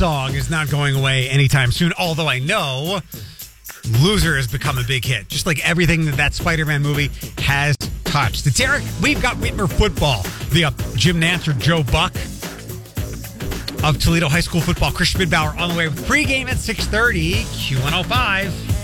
song is not going away anytime soon, although I know Loser has become a big hit, just like everything that Spider-Man movie has touched. It's Eric. We've got Whitmer football via Jim Nantz or Joe Buck of Toledo High School football. Chris Schmidbauer on the way with pregame at 6:30, Q105.